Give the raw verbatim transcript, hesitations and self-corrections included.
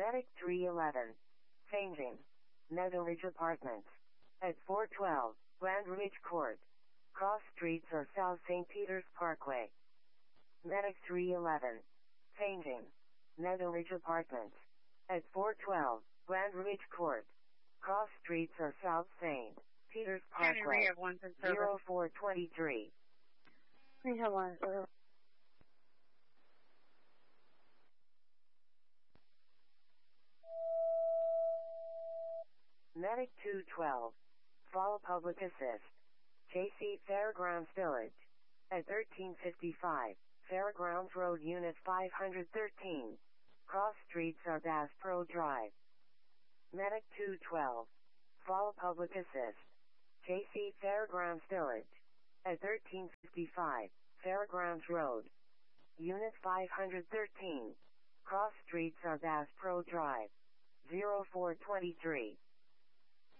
Medic three eleven. Changing. Meadowridge Apartments. At four twelve, Grand Ridge Court. Cross Streets or South Saint Peter's Parkway. Medic three eleven. Changing. Meadowridge Apartments. At four twelve, Grand Ridge Court. Cross Streets or South Saint Peter's County Parkway. Rehab one for service. zero four twenty-three. Rehab one for service. Medic two twelve. Fall Public Assist. J C Fairgrounds Village. At thirteen fifty-five, Fairgrounds Road Unit five thirteen. Cross Streets or Bass Pro Drive. Medic two twelve. Fall Public Assist. J C Fairgrounds Village. At thirteen fifty-five, Fairgrounds Road. Unit five thirteen. Cross Streets or Bass Pro Drive. zero four twenty-three.